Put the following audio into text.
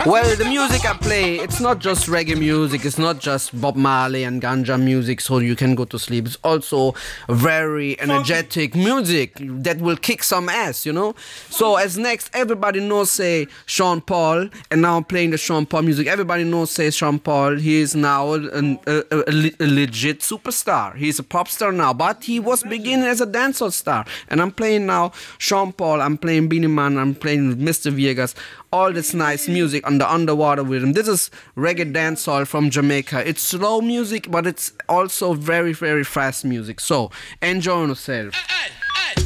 Well, the music I play, it's not just reggae music, it's not just Bob Marley and ganja music so you can go to sleep. It's also very energetic music that will kick some ass, you know? So as next, everybody knows, say, Sean Paul, and now I'm playing the Sean Paul music. Everybody knows, say, Sean Paul. He is now a legit superstar. He's a pop star now, but he was beginning as a dancehall star. And I'm playing now Sean Paul, I'm playing Beenie Man, I'm playing with Mr. Viegas, all this nice music on the underwater rhythm. This is reggae dancehall from Jamaica. It's slow music, but it's also very, very fast music. So enjoy yourself. Hey, hey.